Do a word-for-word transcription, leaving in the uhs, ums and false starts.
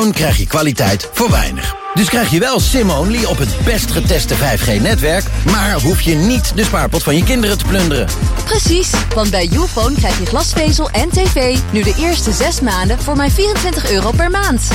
Dan krijg je kwaliteit voor weinig. Dus krijg je wel SIM-only op het best geteste vijf G-netwerk... maar hoef je niet de spaarpot van je kinderen te plunderen. Precies, want bij Youfone krijg je glasvezel en tv... nu de eerste zes maanden voor maar vierentwintig euro per maand.